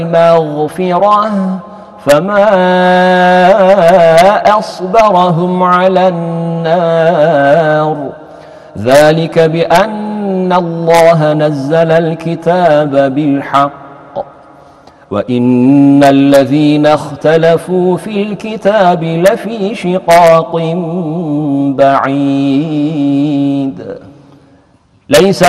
مغفرة فما أصبرهم على النار ذلك بأن الله نزل الكتاب بالحق وإن الذين اختلفوا في الكتاب لفي شقاق بعيد ليس